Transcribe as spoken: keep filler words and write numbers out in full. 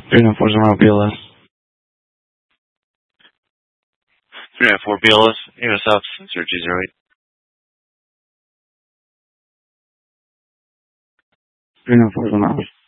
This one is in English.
three nine four zero B L S. three nine four B L S, U S South, zero two zero eight. three nine four zero.